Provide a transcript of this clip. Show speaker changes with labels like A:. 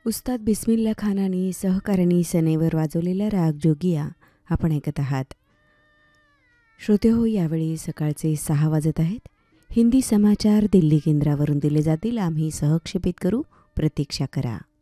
A: उस्ताद बिस्मिल्ला खानानी सहकाऱ्यांनी सनेवर वाजवलेला राग जोगिया आपण ऐकत आहात. श्रोते हो, यावेळी सकाळचे 6 वाजत आहेत. हिंदी समाचार दिल्ली केंद्रावरून दिले जातील. आम्ही सहक्षेपित करू, प्रतीक्षा करा.